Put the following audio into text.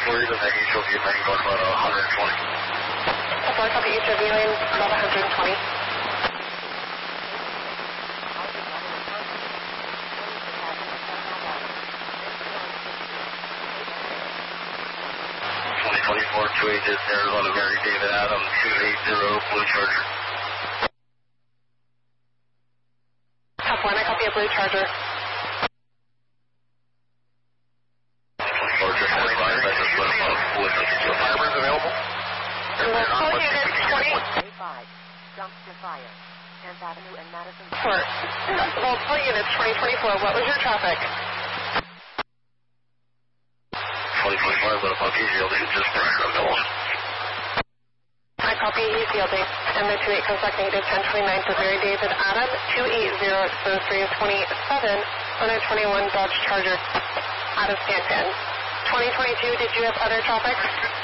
clear to make HOV lane going about 120. So I copy HOV lane about 120. 280 Arizona Mary David Adam 280 Blue Charger. Top 1, I copy a Blue Charger. Charger 45, that's just one Blue Charger. Fibers available? Local unit 20. A5, dumpster fire. 10th Avenue and Madison. Local units 2024, what was your traffic? 2025, but about easy, I'll just pressure on those. I copy he's yielding. MO28 comes back negative 1029 for Mary David Adam 280 exposed 327 on a 21 Dodge Charger out of Stanton. 2022, did you have other traffic?